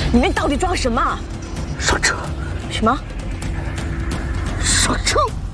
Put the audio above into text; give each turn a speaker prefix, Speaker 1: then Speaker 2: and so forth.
Speaker 1: 里面到底装什么？
Speaker 2: 上车。
Speaker 1: 什么？
Speaker 2: 上车。